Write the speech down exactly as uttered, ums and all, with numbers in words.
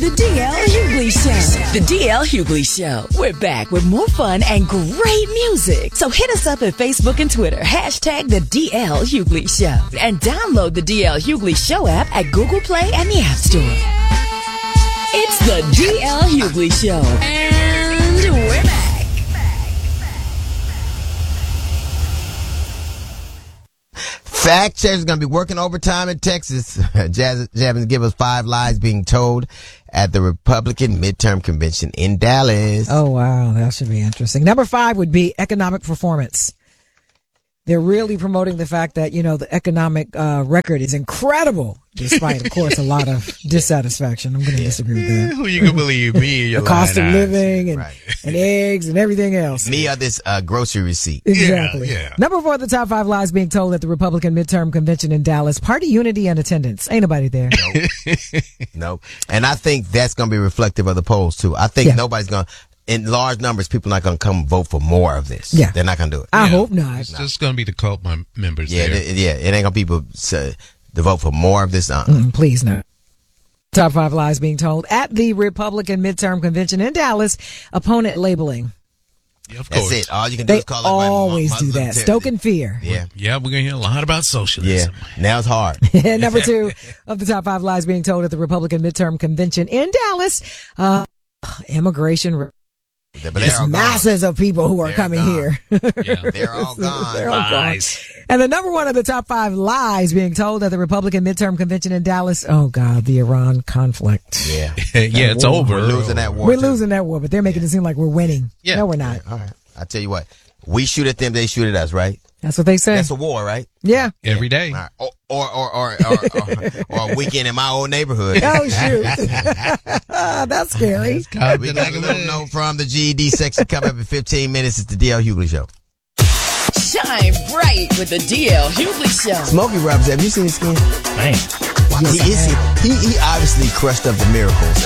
The D L. Hughley Show. The D L. Hughley Show. We're back with more fun and great music. So hit us up at Facebook and Twitter. Hashtag The D L. Hughley Show. And download the D L. Hughley Show app at Google Play and the App Store. It's the D L. Hughley Show. And we're back. Fact checkers going to be working overtime in Texas. Jazz, Jazz give us five lies being told at the Republican midterm convention in Dallas. Oh, wow. That should be interesting. Number five would be economic performance. They're really promoting the fact that, you know, the economic uh, record is incredible, despite, of course, a lot of dissatisfaction. I'm going to disagree with that. Who you can believe, me or your The cost of eyes. living and, Right. and eggs and everything else. Me or this uh, grocery receipt. Exactly. Yeah, yeah. Number four, the top five lies being told at the Republican midterm convention in Dallas. Party unity and attendance. Ain't nobody there. Nope. And I think that's going to be reflective of the polls, too. I think Yeah. nobody's going to, in large numbers, people are not going to come vote for more of this. Yeah. They're not going to do it. I Yeah. hope not. It's just going to be the cult mem- members Yeah, there. th- yeah. It ain't going to be people uh, to vote for more of this. Uh-uh. Mm, please no. Top five lies being told at the Republican midterm convention in Dallas. Opponent labeling. Yeah, of That's course. it. All you can do They is call it always my, do that. Stoking fear. Yeah. Yeah, we're going to hear a lot about Yeah. socialism. Now it's hard. Number two of the top five lies being told at the Republican midterm convention in Dallas. Uh, immigration. But they're There's all gone. masses of people who are They're coming gone. here. Yeah. They're all gone. They're all gone. Lies. And the number one of the top five lies being told at the Republican midterm convention in Dallas. Oh, God, the Iran conflict. Yeah. Yeah, it's war. over. We're losing that war. We're too. losing that war, but they're making it seem like we're winning. Yeah. No, we're not. All right. I tell you what. We shoot at them, they shoot at us, right? That's what they say. That's a war, right? Yeah. Every day. All right. Or, or, or, or, or, or, or a weekend in my old neighborhood. Oh, shoot. That's scary. God, We did got I a little live? note from the G E D section coming up in fifteen minutes. It's the D L. Hughley Show. Shine bright with the D L. Hughley Show. Smokey Robinson, have you seen his skin? Man. He is. He, he obviously crushed up the Miracles